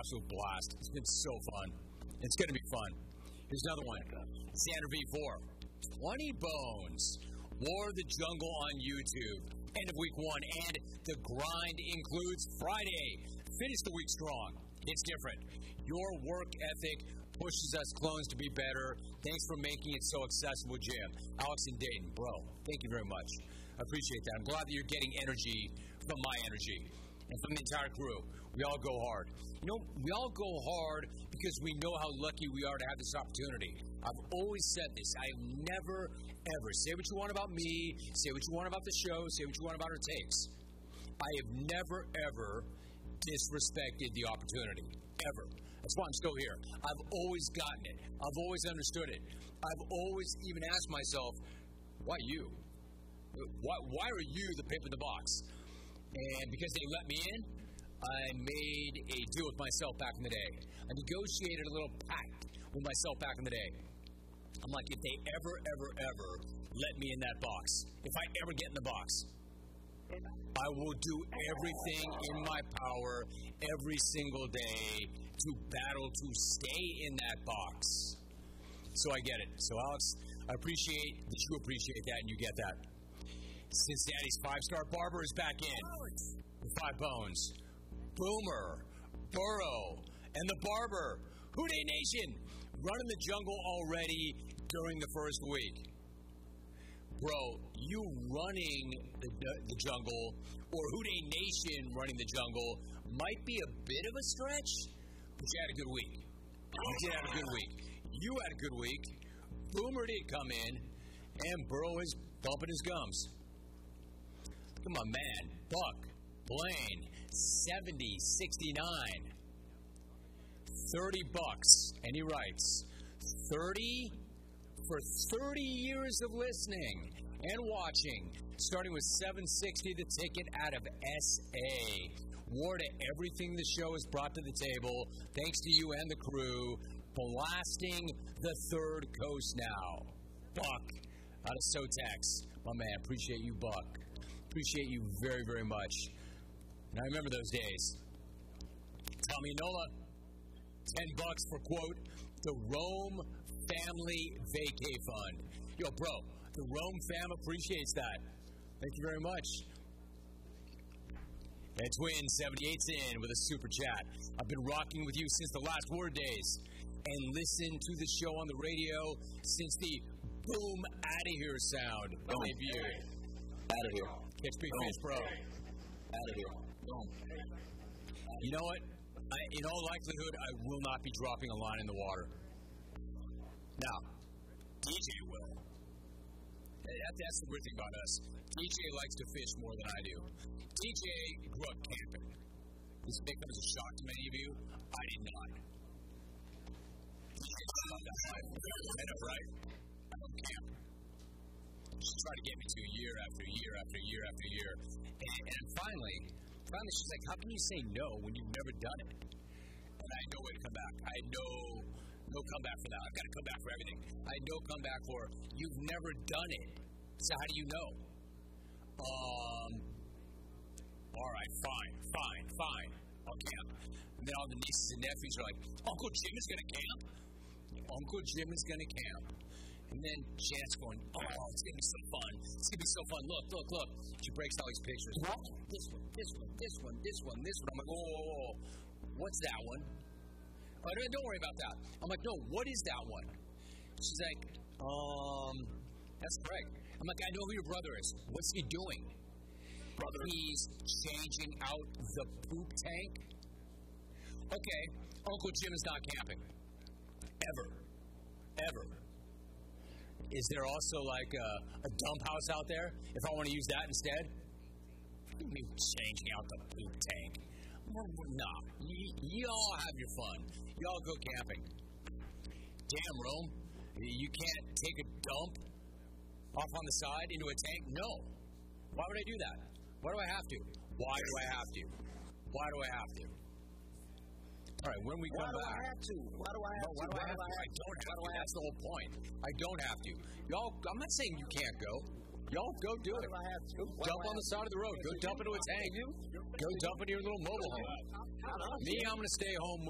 absolute blast. It's been so fun. It's going to be fun. Here's another one. Xander V4. 20 Bones. War of the Jungle on YouTube. End of week 1. And the grind includes Friday. Finish the week strong. It's different. Your work ethic pushes us clones to be better. Thanks for making it so accessible, Jim. Alex and Dayton, bro, thank you very much. I appreciate that. I'm glad that you're getting energy from my energy and from the entire crew. We all go hard. You know, we all go hard because we know how lucky we are to have this opportunity. I've always said this. I've never, ever, say what you want about me, say what you want about the show, say what you want about our takes. I have never, ever disrespected the opportunity. Ever. That's why I'm still here. I've always gotten it. I've always understood it. I've always even asked myself, why you? Why are you the pimp in the box? And because they let me in, I made a deal with myself back in the day. I negotiated a little pact with myself back in the day. I'm like, if they ever let me in that box, if I ever get in the box, I will do everything in my power every single day to battle to stay in that box. So I get it. So Alex, I appreciate that you appreciate that and you get that. Cincinnati's 5-star barber is back in with 5 bones. Boomer, Burrow, and the barber, Houday Nation, running the jungle already during the first week. Bro, you running the jungle, or Houday Nation running the jungle, might be a bit of a stretch, but you had a good week. You did have a good week. You had a good week. Boomer did come in, and Burrow is bumping his gums. Look at my man, Buck Blaine, 70-69. $30, and he writes, 30 for 30 years of listening and watching, starting with $7.60 the ticket out of SA. War to everything the show has brought to the table, thanks to you and the crew, blasting the third coast now. Buck, out of Sotex. My man, appreciate you, Buck. Appreciate you very, very much. And I remember those days. Tommy Nola, $10 for, quote, the Rome Family Vacay Fund. Yo, bro, the Rome fam appreciates that. Thank you very much. And Twin 78's in with a super chat. I've been rocking with you since the last Word days and listened to the show on the radio since the boom out of here sound debuted. Out of here. Catch big fish, bro. Out of here. Boom. You know what? In all likelihood, I will not be dropping a line in the water. Now, DJ will. That's the weird thing about us. DJ likes to fish more than I do. DJ grew up camping. This may come as a shock to many of you. I did not. I know, right? I don't camp. She tried to get me to year after year after year after year. And finally, she's like, how can you say no when you've never done it? And I had no way to come back. I had no comeback for that. I've got to come back for everything. I had no comeback for, you've never done it. So how do you know? All right, fine. I'll camp. And then all the nieces and nephews are like, Uncle Jim is going to camp. Uncle Jim is going to camp. And then Jan's going, oh, it's going to be so fun. It's going to be so fun. Look. She breaks all these pictures. What? This one. I'm like, whoa. What's that one? Oh, don't worry about that. I'm like, no, what is that one? She's like, that's Craig. I'm like, I know who your brother is. What's he doing? Brother. He's changing out the poop tank. Okay, Uncle Jim is not camping. Ever. Is there also like a dump house out there if I want to use that instead? What do you mean changing out the poop tank? Nah, y'all have your fun. Y'all go camping. Damn, Rome, you can't take a dump off on the side into a tank? No. Why would I do that? Why do I have to? Why do I have to? All right, when we come back. Why do I have to? I don't have to. That's the whole point. I don't have to. Y'all, I'm not saying you can't go. Y'all go do it. Dump on the side of the road. Go dump into a tank. Go dump into your little mobile home. Me, I'm going to stay home with